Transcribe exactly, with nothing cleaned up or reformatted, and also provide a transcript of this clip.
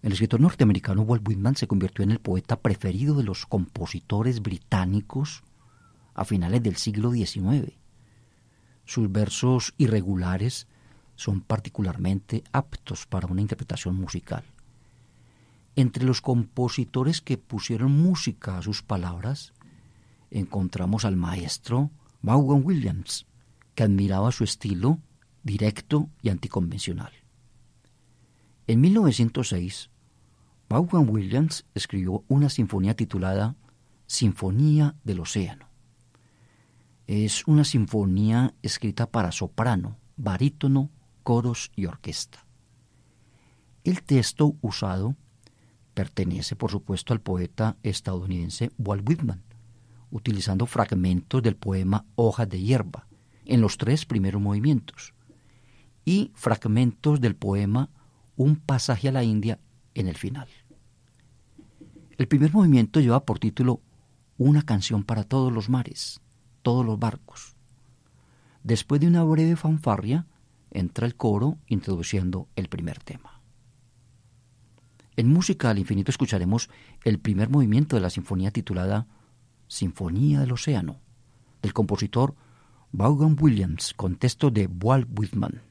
El escritor norteamericano Walt Whitman se convirtió en el poeta preferido de los compositores británicos a finales del siglo diecinueve. Sus versos irregulares son particularmente aptos para una interpretación musical. Entre los compositores que pusieron música a sus palabras, encontramos al maestro Vaughan Williams, que admiraba su estilo directo y anticonvencional. En mil novecientos seis, Vaughan Williams escribió una sinfonía titulada Sinfonía del Océano. Es una sinfonía escrita para soprano, barítono, coros y orquesta. El texto usado pertenece, por supuesto, al poeta estadounidense Walt Whitman, utilizando fragmentos del poema Hojas de hierba en los tres primeros movimientos y fragmentos del poema Un pasaje a la India en el final. El primer movimiento lleva por título Una canción para todos los mares, todos los barcos. Después de una breve fanfarria, entra el coro introduciendo el primer tema. En Música al Infinito escucharemos el primer movimiento de la sinfonía titulada Sinfonía del Océano, del compositor Vaughan Williams, con texto de Walt Whitman.